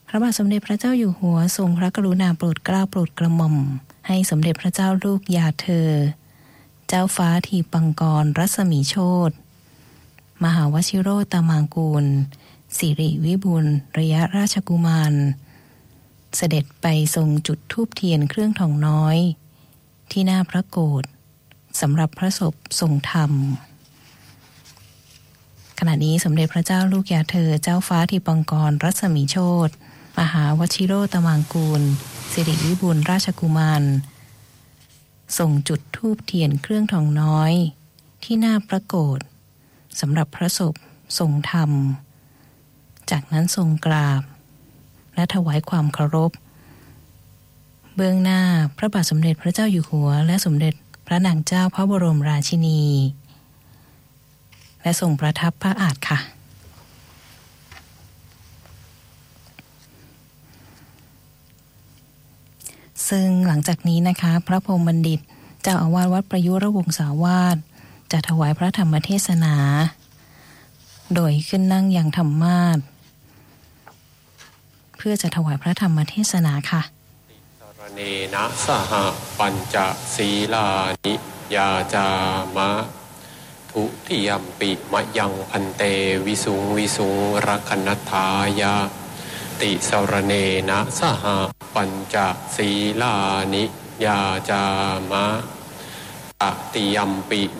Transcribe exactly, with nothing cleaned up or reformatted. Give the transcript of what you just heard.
พระบาทสมเด็จพระเจ้าอยู่หัวทรงพระกรุณาโปรดเกล้าโปรดกระหม่อมให้สมเด็จพระเจ้าลูกยาเธอเจ้าฟ้าทีปังกรรัศมีโชติมหาวชิโรตมางกูลสิริวิบูลย์ระยะราชกุมารเสด็จไปทรงจุดธูปเทียนเครื่องทองน้อยที่หน้าพระโกฐสำหรับพระศพทรงธรรมขณะนี้สมเด็จพระเจ้าลูกยาเธอเจ้าฟ้าทีปังกรรัศมีโชติมหาวชิโรตมางกูลสิริวิบูลย์ราชกุมารส่งจุดธูปเทียนเครื่องทองน้อยที่หน้าพระโกฐสำหรับพระศพทรงธรรมจากนั้นทรงกราบและถวายความเคารพเบื้องหน้าพระบาทสมเด็จพระเจ้าอยู่หัวและสมเด็จพระนางเจ้าพระบรมราชินีและทรงประทับพระอาฏค่ะซึ่งหลังจากนี้นะคะพระพรหมบัณฑิตเจ้าอาวาสวัดประยุรวงศาวาสจะถวายพระธรรมเทศนาโดยขึ้นนั่งอย่างธรรมาสน์เพื่อจะถวายพระธรรมเทศนาค่ะสรเนนะสหปัญจศีลานิยาจามะทุติยัมปิมะยังพันเตวิสุงวิสุงรักนัฏฐายะติสรเนนะสหปัญจศีลานิยาจามะตติยัมปิ